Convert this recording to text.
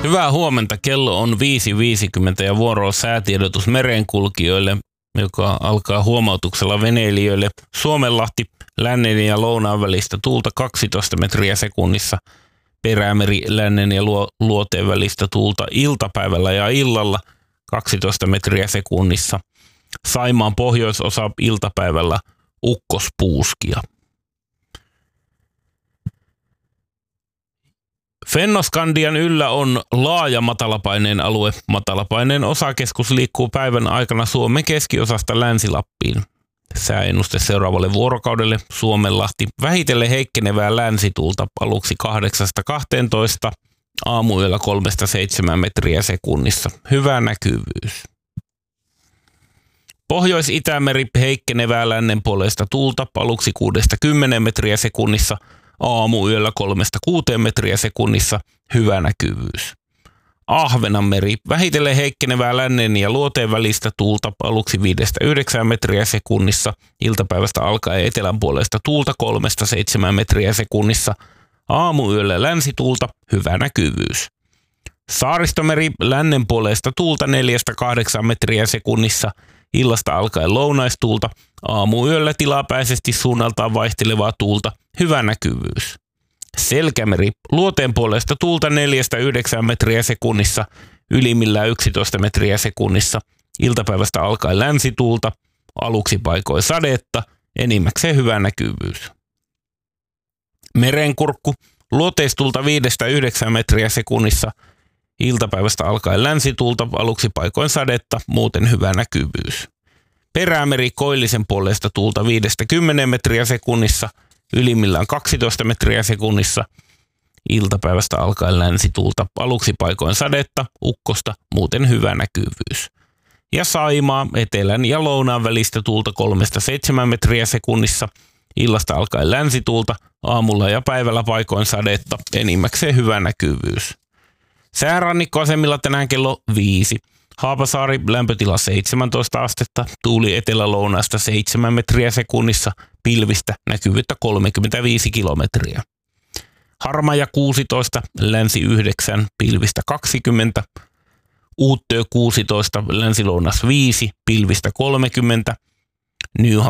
Hyvää huomenta. Kello on 5.50 ja vuoro on säätiedotus merenkulkijoille, joka alkaa huomautuksella veneilijöille. Suomenlahti, lännen ja lounaan välistä tuulta 12 metriä sekunnissa. Perämeri, lännen ja luoteen välistä tuulta iltapäivällä ja illalla 12 metriä sekunnissa. Saimaan pohjoisosa iltapäivällä ukkospuuskia. Fennoskandian yllä on laaja matalapaineen alue. Matalapaineen osakeskus liikkuu päivän aikana Suomen keskiosasta Länsi-Lappiin. Sääennuste seuraavalle vuorokaudelle: Suomenlahti, vähitellen heikkenevää länsituulta aluksi 8-12, aamuyöllä 3-7 metriä sekunnissa. Hyvä näkyvyys. Pohjois-Itämeri, heikkenevää lännenpuoleista tuulta aluksi 6-10 metriä sekunnissa, aamuyöllä 3-6 metriä sekunnissa. Hyvä näkyvyys. Ahvenanmeri, vähitellen heikkenevää lännen ja luoteen välistä tuulta aluksi 5-9 metriä sekunnissa, iltapäivästä alkaen etelänpuoleista tuulta 3-7 metriä sekunnissa, aamuyöllä länsituulta. Hyvä näkyvyys. Saaristomeri, lännenpuoleista tuulta 4-8 metriä sekunnissa, illasta alkaen lounaistuulta, aamuyöllä tilapäisesti suunnaltaan vaihtelevaa tuulta. Hyvä näkyvyys. Selkämeri, luoteen puolesta tuulta 4-9 metriä sekunnissa, ylimmillään 11 metriä sekunnissa, iltapäivästä alkaen länsituulta, aluksi paikoin sadetta, enimmäkseen hyvä näkyvyys. Merenkurkku, luoteistuulta 5-9 metriä sekunnissa, iltapäivästä alkaen länsituulta, aluksi paikoin sadetta, muuten hyvä näkyvyys. Perämeri, koillisen puolesta tuulta 5-10 metriä sekunnissa, ylimmillään 12 metriä sekunnissa, iltapäivästä alkaen länsituulta, aluksi paikoin sadetta, ukkosta, muuten hyvä näkyvyys. Ja Saimaa, etelän ja lounaan välistä tuulta 3-7 metriä sekunnissa, illasta alkaen länsituulta, aamulla ja päivällä paikoin sadetta, enimmäkseen hyvä näkyvyys. Säärannikkoasemilla tänään kello 5. Haapasaari, lämpötila 17 astetta, tuuli etelä-lounaasta 7 metriä sekunnissa, pilvistä, näkyvyyttä 35 kilometriä. Harmaja 16, länsi 9, pilvistä 20, Uuttöö 16, länsi-lounas 5, pilvistä 30,